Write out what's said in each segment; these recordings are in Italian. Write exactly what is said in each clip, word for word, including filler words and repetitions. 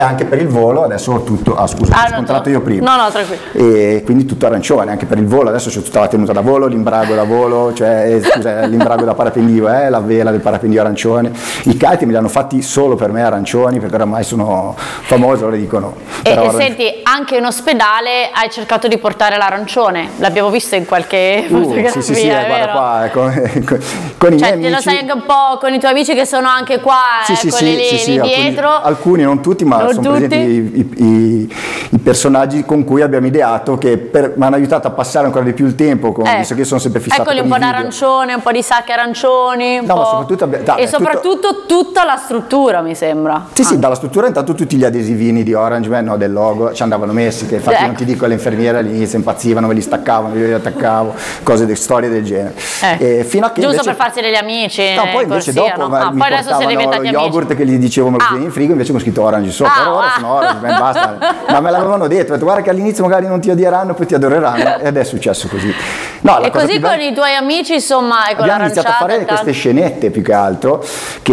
anche per il volo adesso tutto, ah scusa, ah, ho scontrato io prima, no no tranquillo, e quindi tutto arancione anche per il volo, adesso c'è tutta la tenuta da volo, l'imbrago da volo, cioè eh, scusa, l'imbrago da parapendio, eh, la vela del parapendio arancione, i kite me li hanno fatti solo per me arancioni perché oramai sono famoso, lo dicono. E, e senti, anche in ospedale hai cercato di portare l'arancione, l'abbiamo visto in qualche uh, fotografia, sì sì sì, eh, guarda qua, ecco, con, con i cioè, miei amici, te lo sai anche un po' con i tuoi amici che sono anche qua, sì, sì, eccoli sì, lì, sì, sì, lì alcuni, dietro, alcuni non tutti, ma non sono tutti. presenti i, i, i personaggi con cui abbiamo ideato, che per, mi hanno aiutato a passare ancora di più il tempo, con, ecco. visto che io sono sempre fissato Eccoli, con un po' i video. d'arancione, un po' di sacche arancioni, un no, po'... ma soprattutto abbi- da, e è soprattutto tutto... tutta la struttura, mi sembra. Sì, sì, dalla struttura intanto tutti gli adesivini di Orange Man, no, del logo, ci andavano messi, che infatti ecco. non ti dico, le infermiere all'inizio impazzivano, me li staccavano, me li attaccavo, cose, de, storie del genere. Ecco. E fino a che giusto invece... per farsi degli amici. No, poi invece corsia, dopo no? ah, mi poi adesso siete portavano diventati lo amici. yogurt che gli dicevo me lo ah. tieni in frigo, invece con scritto Orange sopra, Ah, però ora ah. sono Orange Man, basta. Ma me l'avevano detto, ho detto, guarda che all'inizio magari non ti odieranno, poi ti adoreranno, ed è successo così. No, la e cosa così più con bella... i tuoi amici, insomma, con abbiamo iniziato a fare l'aranciata, queste scenette più che altro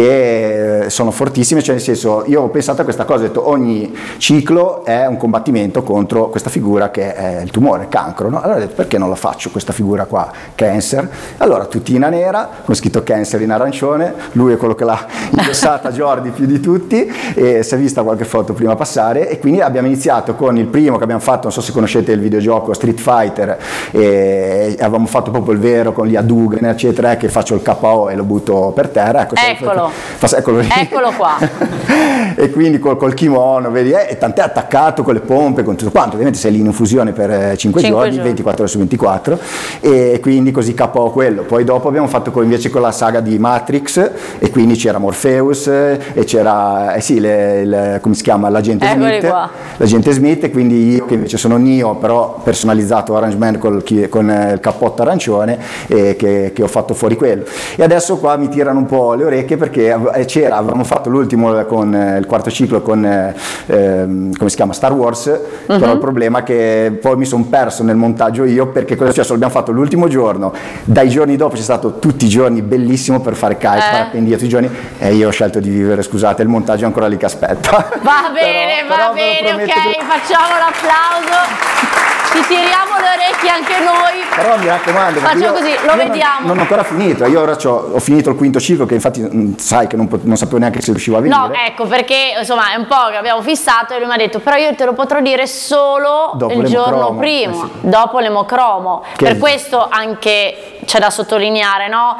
che sono fortissime, cioè nel senso, io ho pensato a questa cosa, ho detto ogni ciclo è un combattimento contro questa figura che è il tumore, il cancro, no? Allora ho detto perché non la faccio questa figura qua, cancer, allora tutina nera con scritto cancer in arancione, lui è quello che l'ha indossata Jordi più di tutti e si è vista qualche foto prima passare, e quindi abbiamo iniziato con il primo che abbiamo fatto, non so se conoscete il videogioco Street Fighter, e avevamo fatto proprio il vero con gli Hadouken eccetera, che faccio il K O e lo butto per terra, ecco, eccolo, fa, eccolo, eccolo qua e quindi col, col kimono, vedi, eh, e tant'è attaccato con le pompe, con tutto quanto, ovviamente sei lì in infusione per cinque giorni, giorni, ventiquattro ore su ventiquattro, e quindi così K O quello. Poi dopo abbiamo fatto con, invece con la saga di Matrix, e quindi c'era Morpheus e c'era, eh sì, le, le, come si chiama, l'agente Eccoli Smith, qua. l'agente Smith, e quindi io che invece sono Neo, però personalizzato Orange Man col, con il cappotto arancione, e che, che ho fatto fuori quello. E adesso qua mi tirano un po' le orecchie perché c'era, avevamo fatto l'ultimo con il quarto ciclo con eh, come si chiama, Star Wars, uh-huh. Però il problema è che poi mi sono perso nel montaggio io, perché cosa è successo? L'abbiamo fatto l'ultimo giorno, dai giorni dopo c'è stato tutti i giorni bellissimo per fare kite, eh. parapendio tutti i giorni, e io ho scelto di vivere, scusate, il montaggio è ancora lì che aspetta. Va bene, però, va però bene, ok, che... facciamo l'applauso. Ci tiriamo le orecchie anche noi. Però mi raccomando, facciamo io, così, lo io vediamo. Non, non ho ancora finito, io ora ho finito il quinto ciclo, che infatti mh, sai che non, non sapevo neanche se riuscivo a venire. No, ecco, perché insomma è un po' che abbiamo fissato, e lui mi ha detto però io te lo potrò dire solo dopo il giorno prima, eh sì. dopo l'emocromo. Che per questo anche c'è da sottolineare, no?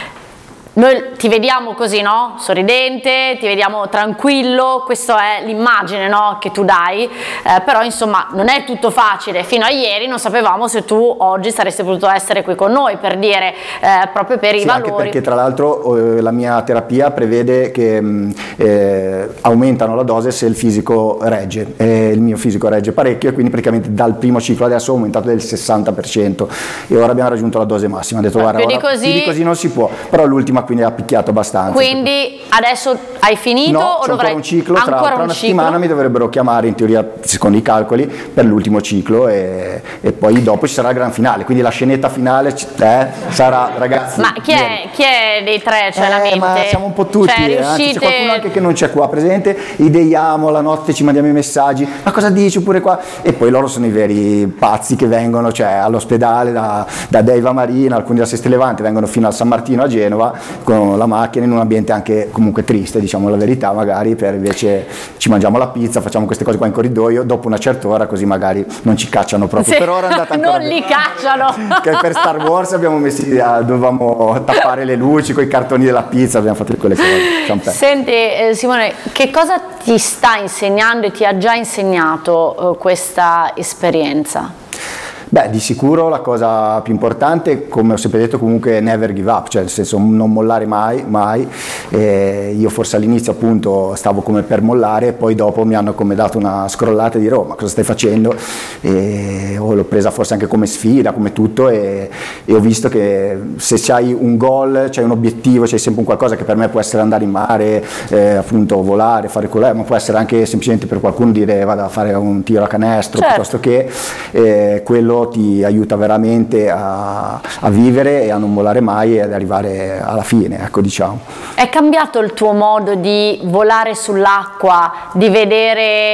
Noi ti vediamo così, no? Sorridente, ti vediamo tranquillo, questa è l'immagine, no? Che tu dai, eh, però insomma non è tutto facile. Fino a ieri non sapevamo se tu oggi saresti potuto essere qui con noi per dire, eh, proprio per sì, i valori. Anche perché tra l'altro eh, la mia terapia prevede che mh, eh, aumentano la dose se il fisico regge, e il mio fisico regge parecchio, e quindi praticamente dal primo ciclo adesso ho aumentato del sessanta per cento, e ora abbiamo raggiunto la dose massima. Ho detto, guarda, più di ora, così... più di così non si può, però l'ultima quindi ha picchiato abbastanza. Quindi adesso hai finito? No, o c'è dovrai... ancora un ciclo, tra, ancora tra un una ciclo? settimana mi dovrebbero chiamare in teoria, secondo i calcoli, per l'ultimo ciclo, e, e poi dopo ci sarà il gran finale, quindi la scenetta finale eh, sarà, ragazzi. Ma chi è, chi è dei tre? Cioè eh, la mente? Ma siamo un po' tutti, cioè, eh, riuscite... anzi, c'è qualcuno anche che non c'è qua presente, ideiamo, la notte ci mandiamo i messaggi, ma cosa dici pure qua? E poi loro sono i veri pazzi che vengono, cioè all'ospedale da, da Deiva Marina, alcuni da Seste Levante, vengono fino al San Martino a Genova con la macchina, in un ambiente anche comunque triste, diciamo la verità, magari per invece ci mangiamo la pizza, facciamo queste cose qua in corridoio dopo una certa ora, così magari non ci cacciano proprio. Sì, per ora è andata ancora non li cacciano. Che per Star Wars abbiamo messi, dovevamo tappare le luci con i cartoni della pizza, abbiamo fatto quelle cose. Senti eh, Simone, che cosa ti sta insegnando e ti ha già insegnato eh, questa esperienza? Beh, di sicuro la cosa più importante, come ho sempre detto, comunque never give up, cioè nel senso non mollare mai, mai. E io forse all'inizio appunto stavo come per mollare, poi dopo mi hanno come dato una scrollata e dire, oh, ma cosa stai facendo? E oh, l'ho presa forse anche come sfida, come tutto, e, e ho visto che se c'hai un goal, c'hai un obiettivo, c'hai sempre un qualcosa che per me può essere andare in mare, eh, appunto volare, fare quello, ma può essere anche semplicemente per qualcuno dire vado a fare un tiro a canestro, certo. Piuttosto che eh, quello questo ti aiuta veramente a, a vivere e a non mollare mai e ad arrivare alla fine, ecco, diciamo. È cambiato il tuo modo di volare sull'acqua, di vedere